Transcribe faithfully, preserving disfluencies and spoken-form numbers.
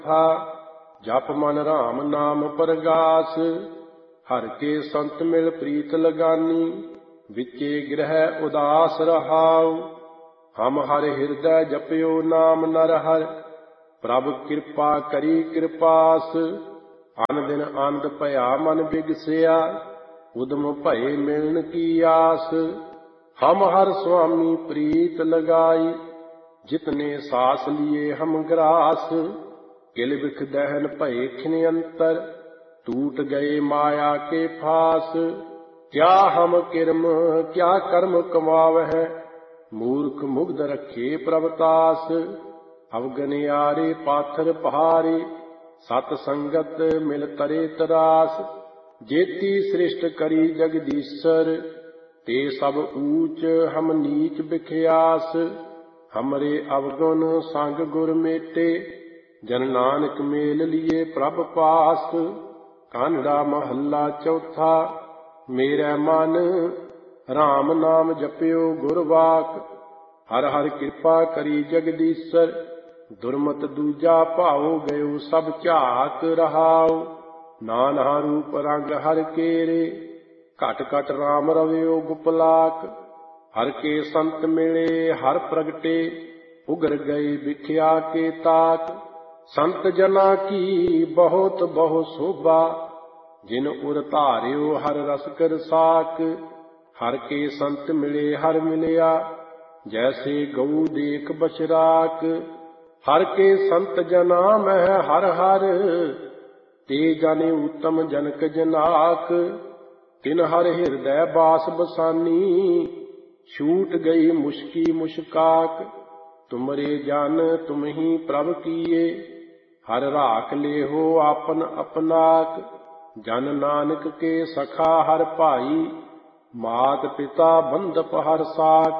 था जप मन राम नाम परगास। हर के संत मिल प्रीत लगानी विचे गृह उदास रहाऊ। हम हर हृदय जपयो नाम नर हर प्रभ कृपा करी कृपास। अन दिन आनंद भया मन बिगसिया उदम भये मिलन की आस। हम हर स्वामी प्रीत लगाई जितने सास लिए हम ग्रास। किल बिख दहन भये खिन अंतर टूट गए माया के फास। क्या हम किरम क्या कर्म कमावह मूर्ख मुग्ध रखे प्रभतास। अवगनियारे पाथर पहारे सत संगत मिल तरे तरास। जेती सृष्ट करी जगदीश्वर ते सब ऊंच हम नीच बिख्यास। हमरे अवगुण संग गुर मेटे जन नानक मेल लिए प्रभ पास। कानड़ा महला चौथा। मेरे मन राम नाम जप्यो गुरवाक। हर हर कृपा करी जगदीश्वर दुर्मत दूजा भाओ गयो सब झाक रहाओ। नाना रूप रंग हर केरे घट घट राम रव्यो गुपलाक। हर के संत मिले हर प्रगटे उगर गए बिख्या के ताक। संत जना की बहुत बहु शोभा जिन उर धार्यो हर रस कर साक। हर के संत मिले हर मिलया जैसे गऊ देख बछराक। हर के संत जना मह हर हर ते जाने उत्तम जनक जनाक। तिन हर हृदय बास बसानी छूट गई मुश्की मुश्काक। तुमरे जान तुम ही प्रभ किए हर राख ले हो आपन अपनाक। जन नानक के सखा हर भाई मात पिता बंधप हर साक।